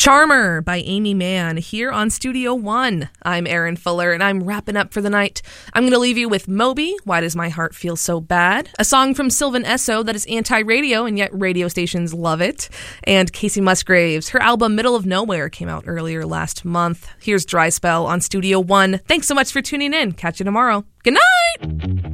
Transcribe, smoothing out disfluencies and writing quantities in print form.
Charmer by Amy Mann here on Studio One. I'm Erin Fuller and I'm wrapping up for the night. I'm going to leave you with Moby, Why Does My Heart Feel So Bad? A song from Sylvan Esso that is anti-radio and yet radio stations love it. And Casey Musgraves, her album Middle of Nowhere came out earlier last month. Here's Dry Spell on Studio One. Thanks so much for tuning in. Catch you tomorrow. Good night!